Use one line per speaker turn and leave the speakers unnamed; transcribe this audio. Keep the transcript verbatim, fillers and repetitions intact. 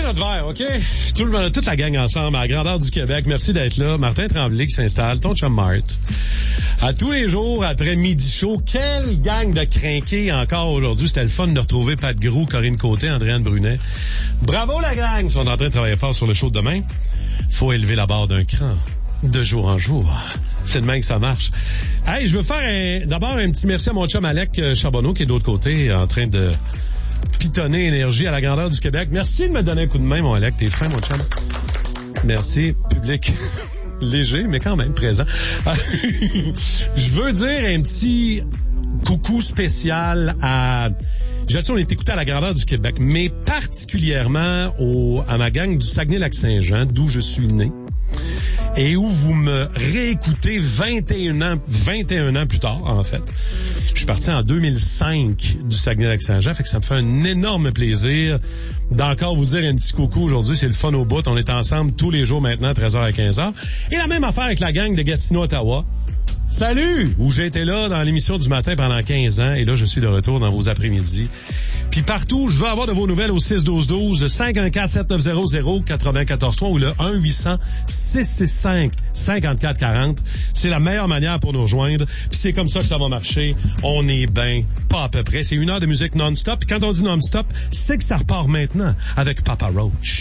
notre verre, OK? Tout le monde, toute la gang ensemble, à la grandeur du Québec. Merci d'être là. Martin Tremblay qui s'installe, ton chum Mart. À tous les jours, après midi chaud, quelle gang de crinqués encore aujourd'hui. C'était le fun de retrouver Pat Grou, Corinne Côté, Andréane Brunet. Bravo la gang! Ils sont en train de travailler fort sur le show de demain. Faut élever la barre d'un cran. De jour en jour. C'est de même que ça marche. Hey, je veux faire un, d'abord un petit merci à mon chum Alec Charbonneau qui est de l'autre côté en train de pitonner énergie à la grandeur du Québec. Merci de me donner un coup de main, mon Alec. T'es fin, mon chum. Merci. Public léger, mais quand même présent. Je veux dire un petit coucou spécial à... Je sais, on est écouté à la grandeur du Québec, mais particulièrement au, à ma gang du Saguenay-Lac-Saint-Jean, d'où je suis né. Et où vous me réécoutez vingt et un ans, vingt et un ans plus tard, en fait. Je suis parti en deux mille cinq du Saguenay-Lac-Saint-Jean, fait que ça me fait un énorme plaisir d'encore vous dire un petit coucou aujourd'hui. C'est le fun au bout. On est ensemble tous les jours maintenant, treize heures à quinze heures. Et la même affaire avec la gang de Gatineau, Ottawa. Salut! Où j'ai été là dans l'émission du matin pendant quinze ans, et là, je suis de retour dans vos après-midi. Puis partout, je veux avoir de vos nouvelles au six douze douze, le cinq un quatre sept neuf zéro zéro neuf quatre trois ou le un huit cents six six cinq cinq quatre quatre zéro. C'est la meilleure manière pour nous rejoindre. Puis c'est comme ça que ça va marcher. On est bien, pas à peu près. C'est une heure de musique non-stop. Puis quand on dit non-stop, c'est que ça repart maintenant avec Papa Roach.